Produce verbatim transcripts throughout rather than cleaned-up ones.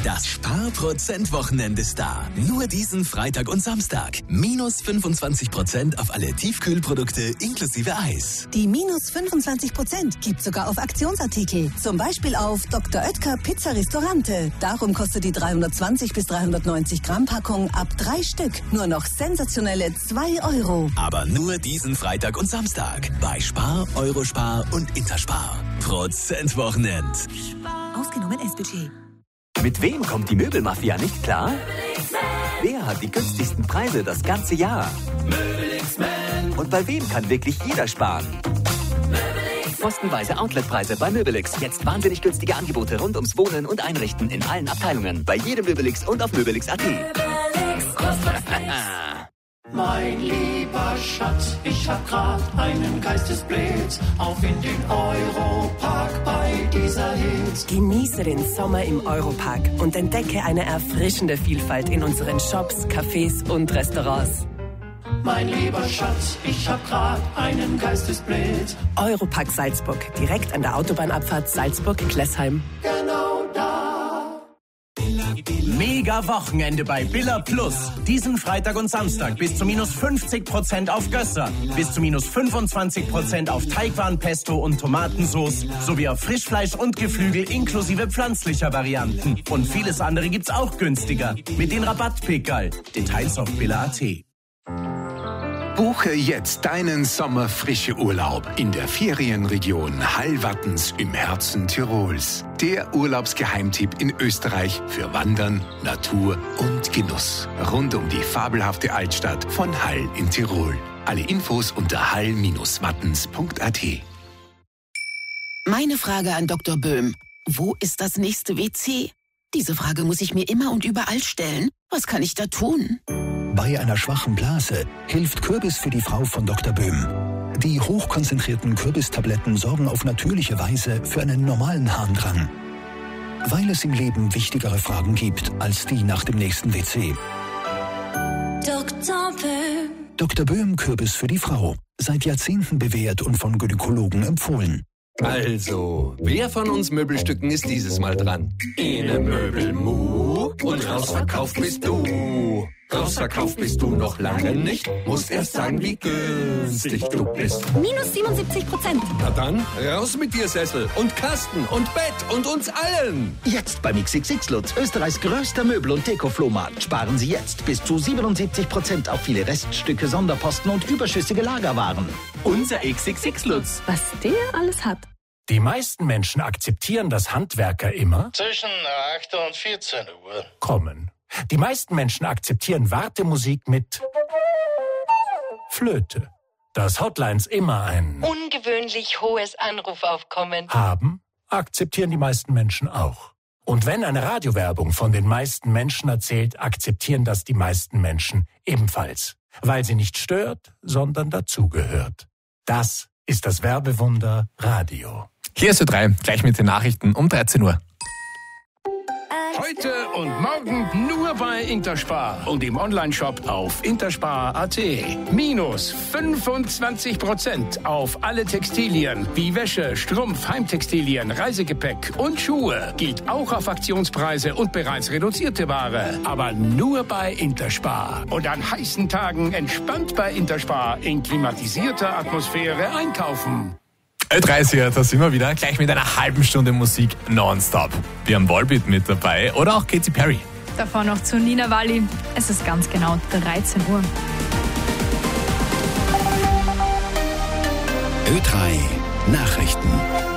Das Spar-Prozent-Wochenende ist da. Nur diesen Freitag und Samstag. Minus fünfundzwanzig Prozent auf alle Tiefkühlprodukte inklusive Eis. Die minus fünfundzwanzig Prozent gibt sogar auf Aktionsartikel. Zum Beispiel auf Doktor Oetker Pizza Ristorante. Darum kostet die dreihundertzwanzig bis dreihundertneunzig Gramm Packung ab drei Stück nur noch sensationelle zwei Euro. Aber nur diesen Freitag und Samstag. Bei Spar, Eurospar und Interspar. Prozent-Wochenend. Ausgenommen S-Budget. Mit wem kommt die Möbelmafia nicht klar? Wer hat die günstigsten Preise das ganze Jahr? Und bei wem kann wirklich jeder sparen? Postenweise Outletpreise bei Möbelix. Jetzt wahnsinnig günstige Angebote rund ums Wohnen und Einrichten in allen Abteilungen. Bei jedem Möbelix und auf möbelix punkt at. Mein lieber Schatz, ich hab grad einen Geistesblitz auf in den Europark bei dieser Hitze. Genieße den Sommer im Europark und entdecke eine erfrischende Vielfalt in unseren Shops, Cafés und Restaurants. Mein lieber Schatz, ich hab grad einen Geistesblitz. Europark Salzburg, direkt an der Autobahnabfahrt Salzburg-Klessheim. Genau da. Mega Wochenende bei Billa Plus. Diesen Freitag und Samstag bis zu minus fünfzig Prozent auf Gösser, bis zu minus fünfundzwanzig Prozent auf Teigwaren-Pesto und Tomatensauce sowie auf Frischfleisch und Geflügel inklusive pflanzlicher Varianten. Und vieles andere gibt's auch günstiger mit den Rabattpickerl. Details auf billa punkt at. Buche jetzt deinen sommerfrische Urlaub in der Ferienregion Hallwattens im Herzen Tirols. Der Urlaubsgeheimtipp in Österreich für Wandern, Natur und Genuss. Rund um die fabelhafte Altstadt von Hall in Tirol. Alle Infos unter hall Bindestrich wattens punkt at. Meine Frage an Doktor Böhm. Wo ist das nächste W C? Diese Frage muss ich mir immer und überall stellen. Was kann ich da tun? Bei einer schwachen Blase hilft Kürbis für die Frau von Doktor Böhm. Die hochkonzentrierten Kürbistabletten sorgen auf natürliche Weise für einen normalen Harndrang. Weil es im Leben wichtigere Fragen gibt als die nach dem nächsten W C. Doktor Böhm. Doktor Böhm Kürbis für die Frau. Seit Jahrzehnten bewährt und von Gynäkologen empfohlen. Also, wer von uns Möbelstücken ist dieses Mal dran? Ene Möbelmu und rausverkauft bist du. Rausverkauft bist du noch lange nicht. Musst erst sagen, wie günstig du bist. Minus siebenundsiebzig Prozent. Na dann, raus mit dir, Sessel und Kasten und Bett und uns allen. Jetzt beim X X X Lutz, Österreichs größter Möbel- und Deko-Flohmarkt. Sparen Sie jetzt bis zu siebenundsiebzig Prozent auf viele Reststücke, Sonderposten und überschüssige Lagerwaren. Unser X X X Lutz. Was der alles hat. Die meisten Menschen akzeptieren, dass Handwerker immer zwischen acht und vierzehn Uhr kommen. Die meisten Menschen akzeptieren Wartemusik mit Flöte. Dass Hotlines immer ein ungewöhnlich hohes Anrufaufkommen haben, akzeptieren die meisten Menschen auch. Und wenn eine Radiowerbung von den meisten Menschen erzählt, akzeptieren das die meisten Menschen ebenfalls. Weil sie nicht stört, sondern dazugehört. Das ist das Werbewunder Radio. Hier ist Ö drei, gleich mit den Nachrichten um dreizehn Uhr. Heute und morgen nur bei Interspar und im Onlineshop auf interspar punkt at. Minus fünfundzwanzig Prozent auf alle Textilien wie Wäsche, Strumpf, Heimtextilien, Reisegepäck und Schuhe. Gilt auch auf Aktionspreise und bereits reduzierte Ware. Aber nur bei Interspar. Und an heißen Tagen entspannt bei Interspar in klimatisierter Atmosphäre einkaufen. Ö drei ist hier, da sind wir wieder, gleich mit einer halben Stunde Musik nonstop. Wir haben Volbeat mit dabei oder auch Katy Perry. Davor noch zu Nina Walli. Es ist ganz genau dreizehn Uhr. Ö drei Nachrichten.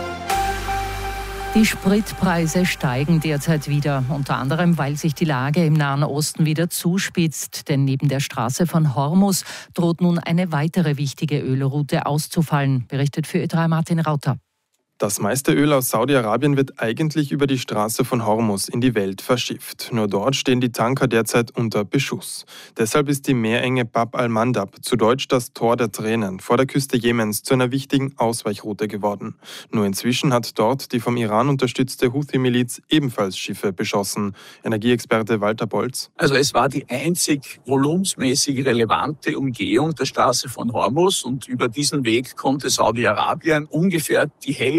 Die Spritpreise steigen derzeit wieder, unter anderem, weil sich die Lage im Nahen Osten wieder zuspitzt. Denn neben der Straße von Hormuz droht nun eine weitere wichtige Ölroute auszufallen, berichtet für Ö drei Martin Rauter. Das meiste Öl aus Saudi-Arabien wird eigentlich über die Straße von Hormuz in die Welt verschifft. Nur dort stehen die Tanker derzeit unter Beschuss. Deshalb ist die Meerenge Bab al-Mandab, zu Deutsch das Tor der Tränen, vor der Küste Jemens zu einer wichtigen Ausweichroute geworden. Nur inzwischen hat dort die vom Iran unterstützte Houthi-Miliz ebenfalls Schiffe beschossen. Energieexperte Walter Bolz. Also es war die einzig volumensmäßig relevante Umgehung der Straße von Hormuz und über diesen Weg konnte Saudi-Arabien ungefähr die Hälfte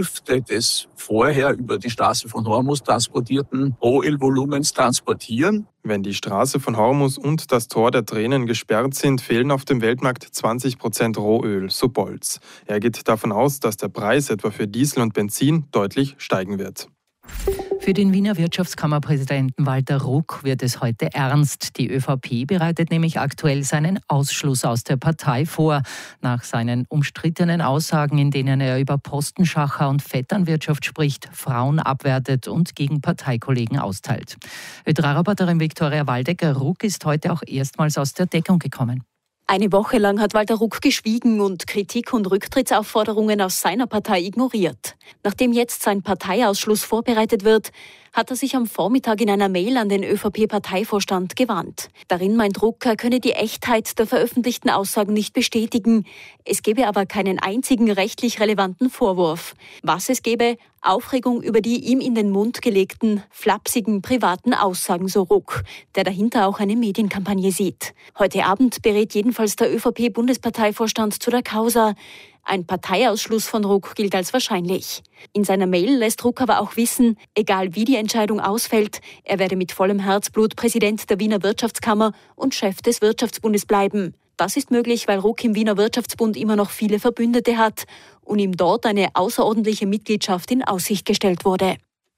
Hälfte des vorher über die Straße von Hormuz transportierten Rohölvolumens transportieren. Wenn die Straße von Hormuz und das Tor der Tränen gesperrt sind, fehlen auf dem Weltmarkt zwanzig Prozent Rohöl, so Bolz. Er geht davon aus, dass der Preis etwa für Diesel und Benzin deutlich steigen wird. Für den Wiener Wirtschaftskammerpräsidenten Walter Ruck wird es heute ernst. Die ÖVP bereitet nämlich aktuell seinen Ausschluss aus der Partei vor. Nach seinen umstrittenen Aussagen, in denen er über Postenschacher und Vetternwirtschaft spricht, Frauen abwertet und gegen Parteikollegen austeilt. Ödrara-Reporterin Viktoria Waldecker, Ruck ist heute auch erstmals aus der Deckung gekommen. Eine Woche lang hat Walter Ruck geschwiegen und Kritik und Rücktrittsaufforderungen aus seiner Partei ignoriert. Nachdem jetzt sein Parteiausschluss vorbereitet wird, hat er sich am Vormittag in einer Mail an den ÖVP-Parteivorstand gewandt. Darin meint Ruck, er könne die Echtheit der veröffentlichten Aussagen nicht bestätigen. Es gebe aber keinen einzigen rechtlich relevanten Vorwurf. Was es gebe? Aufregung über die ihm in den Mund gelegten, flapsigen, privaten Aussagen, so Ruck, der dahinter auch eine Medienkampagne sieht. Heute Abend berät jedenfalls der ÖVP-Bundesparteivorstand zu der Causa. Ein Parteiausschluss von Ruck gilt als wahrscheinlich. In seiner Mail lässt Ruck aber auch wissen, egal wie die Entscheidung ausfällt, er werde mit vollem Herzblut Präsident der Wiener Wirtschaftskammer und Chef des Wirtschaftsbundes bleiben. Das ist möglich, weil Ruck im Wiener Wirtschaftsbund immer noch viele Verbündete hat und ihm dort eine außerordentliche Mitgliedschaft in Aussicht gestellt wurde.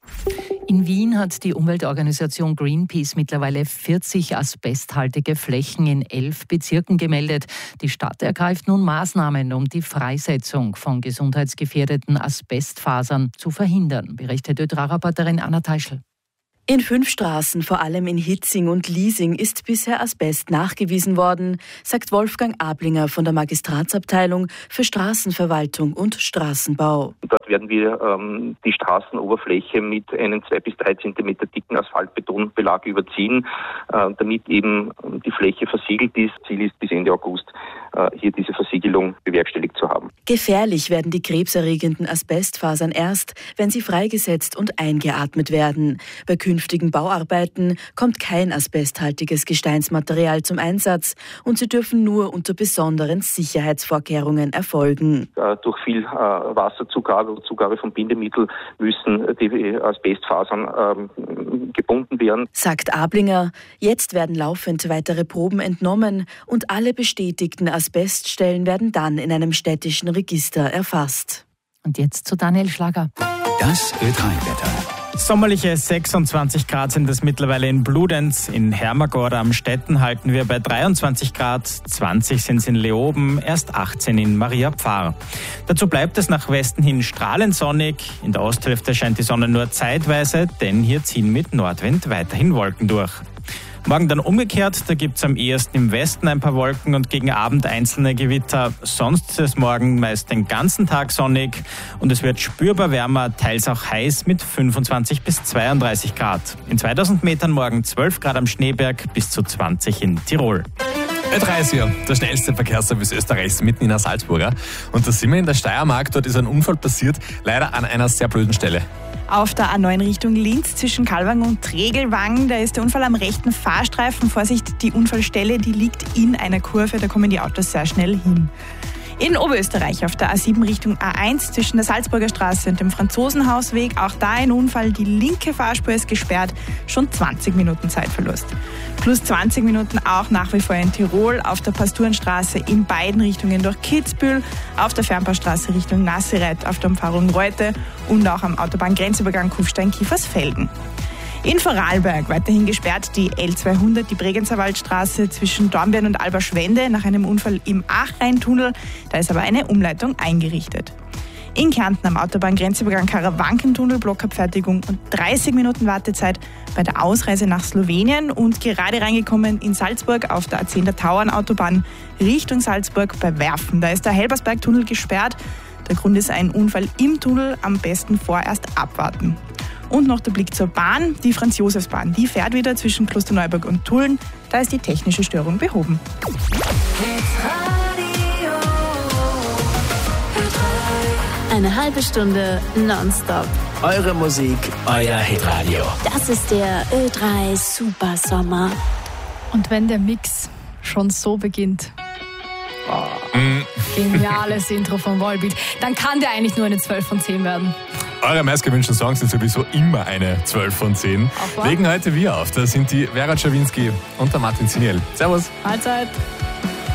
In Wien hat die Umweltorganisation Greenpeace mittlerweile vierzig asbesthaltige Flächen in elf Bezirken gemeldet. Die Stadt ergreift nun Maßnahmen, um die Freisetzung von gesundheitsgefährdeten Asbestfasern zu verhindern, berichtet Ödrara-Reporterin Anna Teischl. In fünf Straßen, vor allem in Hitzing und Liesing, ist bisher Asbest nachgewiesen worden, sagt Wolfgang Ablinger von der Magistratsabteilung für Straßenverwaltung und Straßenbau. Dort werden wir ähm, die Straßenoberfläche mit einem zwei bis drei Zentimeter dicken Asphaltbetonbelag überziehen, äh, damit eben die Fläche versiegelt ist. Ziel ist bis Ende August äh, hier diese Versiegelung bewerkstelligt zu haben. Gefährlich werden die krebserregenden Asbestfasern erst, wenn sie freigesetzt und eingeatmet werden. Bei künftigen Bauarbeiten kommt kein asbesthaltiges Gesteinsmaterial zum Einsatz und sie dürfen nur unter besonderen Sicherheitsvorkehrungen erfolgen. Äh, durch viel äh, Wasserzugabe oder Zugabe von Bindemittel müssen die Asbestfasern ähm, gebunden werden. Sagt Ablinger, jetzt werden laufend weitere Proben entnommen und alle bestätigten Asbeststellen werden dann in einem städtischen Register erfasst. Und jetzt zu Daniel Schlager. Das Ö drei Wetter. Sommerliche sechsundzwanzig Grad sind es mittlerweile in Bludenz. In Hermagor am Stetten halten wir bei dreiundzwanzig Grad, zwanzig sind es in Leoben, erst achtzehn in Maria Pfarr. Dazu bleibt es nach Westen hin strahlend sonnig. In der Osthälfte scheint die Sonne nur zeitweise, denn hier ziehen mit Nordwind weiterhin Wolken durch. Morgen dann umgekehrt, da gibt es am ehesten im Westen ein paar Wolken und gegen Abend einzelne Gewitter. Sonst ist es morgen meist den ganzen Tag sonnig und es wird spürbar wärmer, teils auch heiß mit fünfundzwanzig bis zweiunddreißig Grad. In zweitausend Metern morgen zwölf Grad am Schneeberg bis zu zwanzig in Tirol. Ö drei ist hier, der schnellste Verkehrsservice Österreichs mitten in der Salzburger. Und da sind wir in der Steiermark, dort ist ein Unfall passiert, leider an einer sehr blöden Stelle. Auf der A neun Richtung Linz zwischen Kalwang und Tregelwang, da ist der Unfall am rechten Fahrstreifen. Vorsicht, die Unfallstelle, die liegt in einer Kurve, da kommen die Autos sehr schnell hin. In Oberösterreich auf der A sieben Richtung A eins zwischen der Salzburger Straße und dem Franzosenhausweg, auch da ein Unfall, die linke Fahrspur ist gesperrt, schon zwanzig Minuten Zeitverlust. Plus zwanzig Minuten auch nach wie vor in Tirol auf der Pasturenstraße in beiden Richtungen durch Kitzbühel, auf der Fernbaustraße Richtung Nasseret, auf der Umfahrung Reute und auch am Autobahngrenzübergang Kufstein-Kiefersfelden. In Vorarlberg weiterhin gesperrt die L zweihundert, die Bregenzer Waldstraße zwischen Dornbirn und Alberschwende nach einem Unfall im Achreintunnel. Da ist aber eine Umleitung eingerichtet. In Kärnten am Autobahngrenzübergang Karawankentunnel, Blockabfertigung und dreißig Minuten Wartezeit bei der Ausreise nach Slowenien und gerade reingekommen in Salzburg auf der A zehn der Tauernautobahn Richtung Salzburg bei Werfen. Da ist der Helbersbergtunnel gesperrt. Der Grund ist ein Unfall im Tunnel, am besten vorerst abwarten. Und noch der Blick zur Bahn. Die Franz-Josefs-Bahn, die fährt wieder zwischen Klosterneuburg und Tulln. Da ist die technische Störung behoben. Eine halbe Stunde nonstop. Eure Musik, euer Hitradio. Das ist der Ö drei Super Sommer. Und wenn der Mix schon so beginnt, Oh, mm. Geniales Intro von Volbeat. Dann kann der eigentlich nur eine zwölf von zehn werden. Eure meistgewünschten Songs sind sowieso immer eine zwölf von zehn. Legen heute wir auf. Da sind die Vera Czerwinski und der Martin Ziniel. Servus. Mahlzeit.